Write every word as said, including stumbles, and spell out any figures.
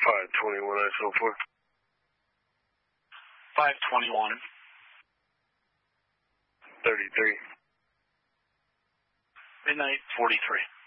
five twenty-one I S O four. five twenty-one. thirty-three. Midnight forty-three.